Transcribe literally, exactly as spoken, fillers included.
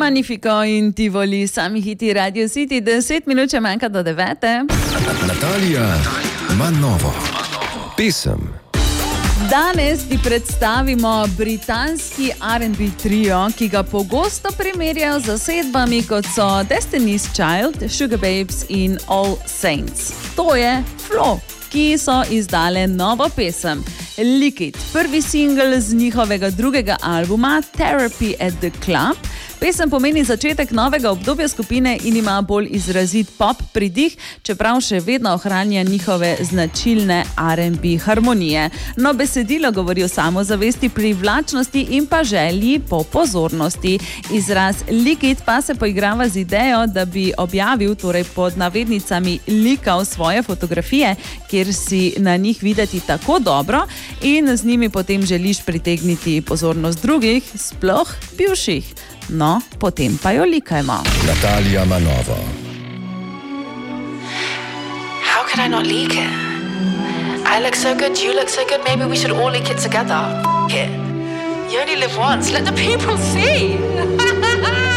Magnifico in Tivoli, sami hiti Radio City, deset minut če manjka do devete. Natalija Manova, pesem. Danes ti predstavimo britanski R and B trio, ki ga pogosto primerjajo z zasedbami, kot so Destiny's Child, Sugababes in All Saints. To je Flo, ki so izdale novo pesem Lick It, prvi singl z njihovega drugega albuma Therapy at the Club. Pesem pomeni začetek novega obdobja skupine in ima bolj izrazit pop pridih, čeprav še vedno ohranja njihove značilne R and B harmonije. No, besedilo govori o samozavesti, privlačnosti in pa želji po pozornosti. Izraz Lick It pa se poigrava z idejo, da bi objavil, torej pod navednicami likal svoje fotografije, kjer si na njih videti tako dobro in z njimi potem želiš pritegniti pozornost drugih, sploh bivših. No, potem pa jo likajmo. Natalija Manova. How could I not leak it? I look so good, you look so good, maybe we should all leak it together. F*** it. You only live once, let the people see.